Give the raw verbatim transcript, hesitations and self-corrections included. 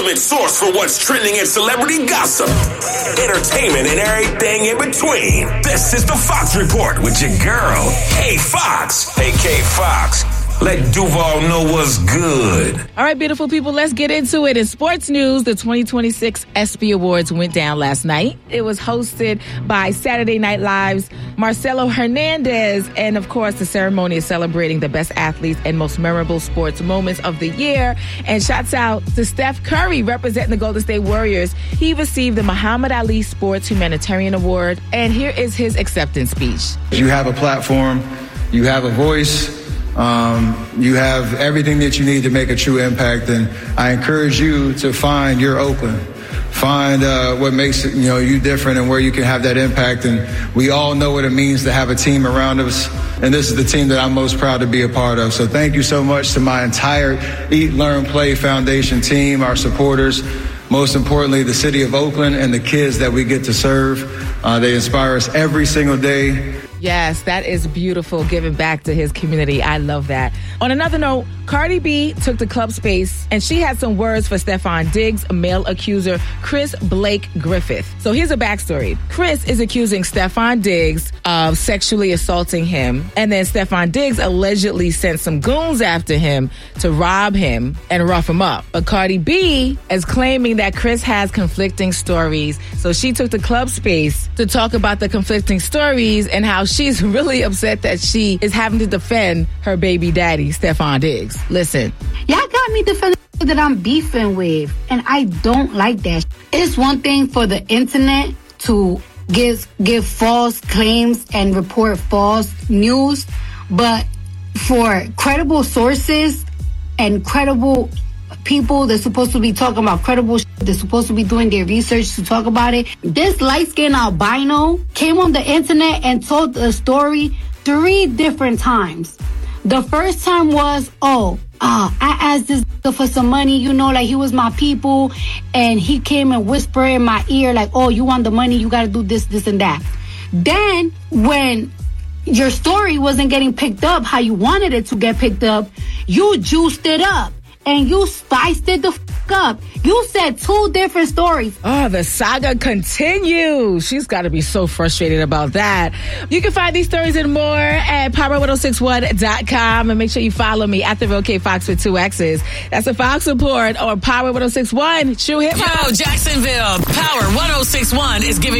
ultimate source for what's trending in celebrity gossip, entertainment, and everything in between. This is the Fox Report with your girl, K Fox. Hey, K Fox. Let Duval know what's good. All right, beautiful people, let's get into it. In sports news, the twenty twenty-six ESPY Awards went down last night. It was hosted by Saturday Night Live's Marcelo Hernandez. And, of course, the ceremony is celebrating the best athletes and most memorable sports moments of the year. And shouts out to Steph Curry representing the Golden State Warriors. He received the Muhammad Ali Sports Humanitarian Award. And here is his acceptance speech. You have a platform. You have a voice. Um, you have everything that you need to make a true impact, and I encourage you to find your Oakland, find uh, what makes you know you different and where you can have that impact. And we all know what it means to have a team around us, and this is the team that I'm most proud to be a part of. So thank you so much to my entire Eat, Learn, Play Foundation team, our supporters, most importantly, the city of Oakland and the kids that we get to serve. Uh, they inspire us every single day. Yes, that is beautiful, giving back to his community. I love that. On another note, Cardi B took the club space, and she had some words for Stefon Diggs' male accuser, Chris Blake Griffith. So here's a backstory. Chris is accusing Stefon Diggs of sexually assaulting him, and then Stefon Diggs allegedly sent some goons after him to rob him and rough him up. But Cardi B is claiming that Chris has conflicting stories, so she took the club space to talk about the conflicting stories and how she's really upset that she is having to defend her baby daddy, Stefon Diggs. Listen. Y'all got me defending that I'm beefing with, and I don't like that. It's one thing for the internet to give give false claims and report false news, but for credible sources and credible people that's supposed to be talking about credible shit, they're supposed to be doing their research to talk about it. This light-skinned albino came on the internet and told the story three different times. The first time was, oh, uh, I asked this for some money, you know, like he was my people, and he came and whispered in my ear like, oh, you want the money, you got to do this, this, and that. Then when your story wasn't getting picked up how you wanted it to get picked up, you juiced it up. And you spiced it the f*** up. You said two different stories. Oh, the saga continues. She's got to be so frustrated about that. You can find these stories and more at power ten sixty-one dot com. And make sure you follow me at the Real K Fox with two X's. That's the Fox Report on Power ten sixty-one. True hip hop. Yo, Jacksonville. Power ten sixty-one is giving